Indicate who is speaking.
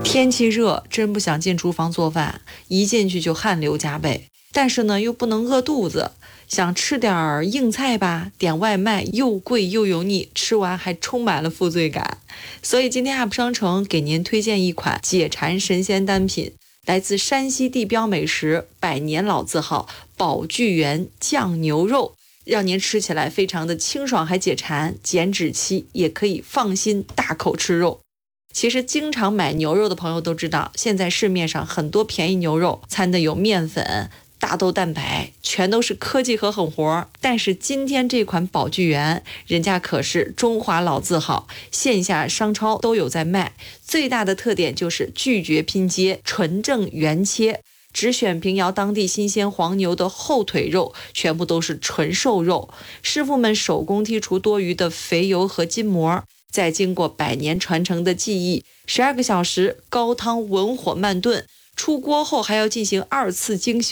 Speaker 1: 天气热，真不想进厨房做饭，一进去就汗流浃背。但是呢，又不能饿肚子，想吃点硬菜吧，点外卖又贵又油腻，吃完还充满了负罪感。所以今天 UP 商城给您推荐一款解馋神仙单品，来自山西地标美食百年老字号宝聚源酱牛肉，让您吃起来非常的清爽还解馋，减脂期也可以放心大口吃肉。其实经常买牛肉的朋友都知道，现在市面上很多便宜牛肉掺的有面粉、大豆蛋白，全都是科技和狠活。但是今天这款宝聚源，人家可是中华老字号，线下商超都有在卖。最大的特点就是拒绝拼接，纯正原切，只选平遥当地新鲜黄牛的后腿肉，全部都是纯瘦肉。师傅们手工剔除多余的肥油和筋膜，再经过100年传承的技艺，12个小时高汤文火慢炖，出锅后还要进行2次精修。